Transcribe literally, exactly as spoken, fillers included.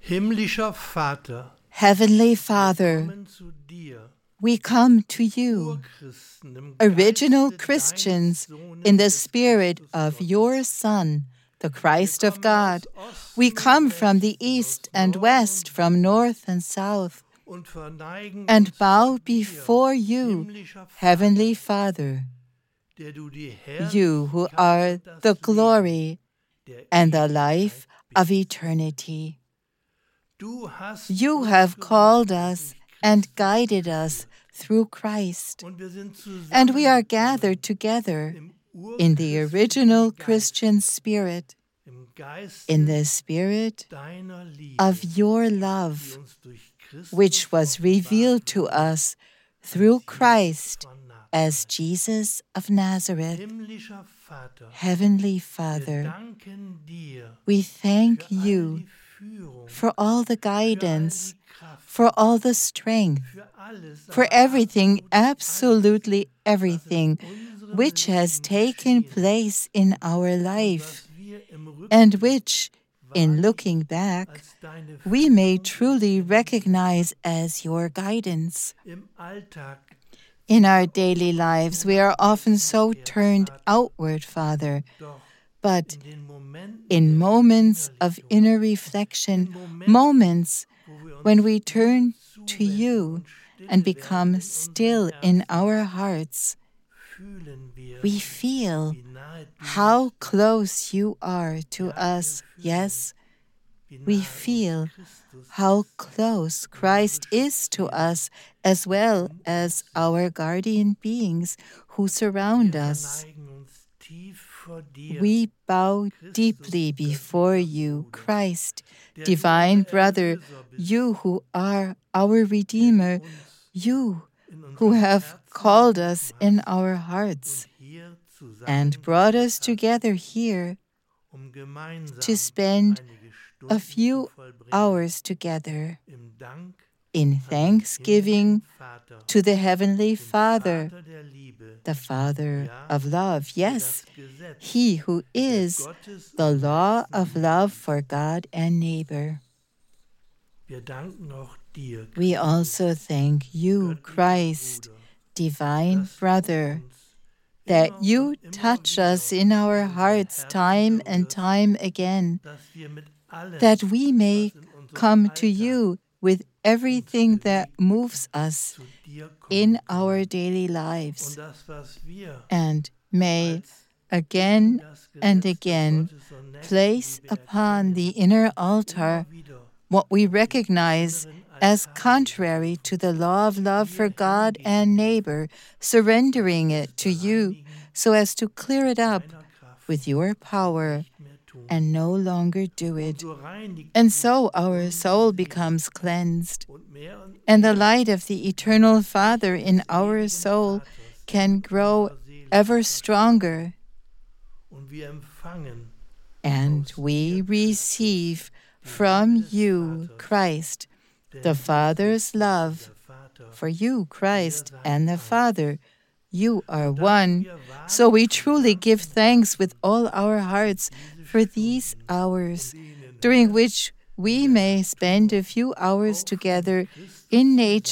Himmlischer Vater, Heavenly Father, kommen zu dir, we come to you, Urchristen im original Geiste Christians, deines Sohnes in the des spirit Christus of Gottes. your Son, the Christ Wir of kommen God. aus Osten We und come from the Westen, east aus and Norden west, und from north and south, und verneigen and uns bow zu dir, before you, himmlischer Heavenly Vater, Father, der du die you who Herrlichkeit are und das the Leben glory der and the Ewigkeit life of bist. eternity. Du hast You uns have called gerufen us durch and Christus guided us geführt. through Christ, Und wir sind and we are zusammengekommen gathered together im in the original urchristlichen Geist, Christian spirit, im Geiste in the spirit deiner Liebe, of your die love, uns durch Christus which was revealed to offenbart wurde, us through als Jesus Christ von Nazareth. as Jesus of Nazareth. Himmlischer Vater, Heavenly wir Father, danken dir we thank für all you die Führung, for all the für all guidance, die Kraft, for all the strength, für alles, for aber everything, absolut alles, absolutely was in everything, unserem which has Leben taken geschehen place in our und life, was wir im and Rückblick which, in looking back, als deine we may Führung truly erkennen. recognize as your guidance. Im Alltag In our daily lives, we are often so turned outward, Father, doch but in den Momenten in der moments of Verinnerlichung, inner in reflection, Momenten, moments wo wir uns when we dir turn to zuwenden you und stille and werden become in still unseren in Herzen, our hearts, fühlen wir, we feel wie nahe du how uns bist, close you are to Ja, wir us. fühlen, Yes, wie we nahe uns feel Christus how ist, close unsere Christ is to Schutzengel us, as well um as uns. our guardian beings who surround Wir us. verneigen uns tief vor dir, We bow Christus, deeply before göttlicher you, Bruder, Christ, der du divine unser brother, Erlöser bist, you who are our der du Redeemer, uns you in who unsere have Herzen called berufen us in hast our und hearts hier and brought zusammengeführt us hast, together here um to gemeinsam spend einige a Stunden zu few vollbringen, hours together im Dank in an den thanksgiving himmlischen Vater, to the Heavenly den Father, Vater der Liebe, the Father ja, of love. für Yes, das Gesetz He who der is Gottes the und law of Nächstenliebe love ist. for God and neighbor. Wir danken auch dir, We Christus, also thank you, göttlicher Christ, Bruder, divine dass du brother, uns that immer you und immer touch us wieder in in our unser hearts Herz time and berührst, time again, dass wir mit allem, that we may was in unserem come to Alltag you with uns everything that bewegt, moves us zu dir in kommen our können. daily Und lives, das, was wir and may als again das and Gesetz der again Gottes und place Nächstenliebe upon the erkennen, inner immer altar wieder what we auf den recognize inneren as Altar contrary legen to the dürfen, law of love for dir God hingeben and dürfen, neighbor, dass surrendering wir it es to you bereinigen so as to clear it mit up deiner Kraft with your und power nicht mehr tun. and no longer do Und it. so reinigt And sich so our unsere soul Seele becomes cleansed, und mehr und and the mehr light of the eternal Father in des our ewigen soul Vaters can in grow unserer Seele ever zu stronger, und wir empfangen and aus we dir, Christus, receive die from Liebe des you, Vaters, Christ, denn the du Father's bist und love. der Vater, For you, wir Christ, seid and the eins. Father, you are So danken one. wir So we wahrlich von truly give ganzem thanks with Herzen all our hearts diese for these Stunden, hours, in denen during wir which in we der may spend Natur a few hours auch von together Christus in nature,